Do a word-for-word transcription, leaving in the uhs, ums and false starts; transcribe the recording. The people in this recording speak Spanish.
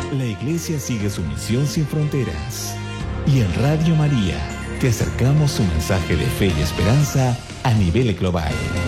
La Iglesia sigue su misión sin fronteras. Y en Radio María te acercamos un mensaje de fe y esperanza a nivel global.